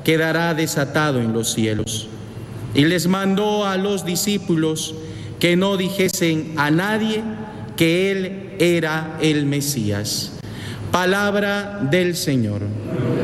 quedará desatado en los cielos. Y les mandó a los discípulos que no dijesen a nadie que él era el Mesías. Palabra del Señor.